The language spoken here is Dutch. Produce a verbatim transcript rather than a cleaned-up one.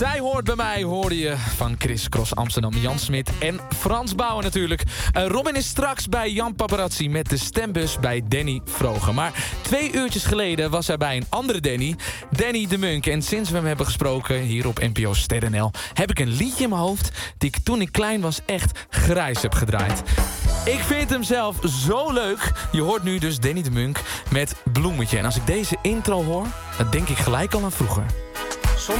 Zij hoort bij mij, hoorde je van Chris Cross Amsterdam, Jan Smit en Frans Bauer natuurlijk. Uh, Robin is straks bij Jan Paparazzi met de stembus bij Danny Vroger. Maar twee uurtjes geleden was hij bij een andere Danny, Danny de Munk. En sinds we hem hebben gesproken hier op N P O Ster N L heb ik een liedje in mijn hoofd die ik toen ik klein was echt grijs heb gedraaid. Ik vind hem zelf zo leuk. Je hoort nu dus Danny de Munk met Bloemetje. En als ik deze intro hoor, dan denk ik gelijk al aan vroeger.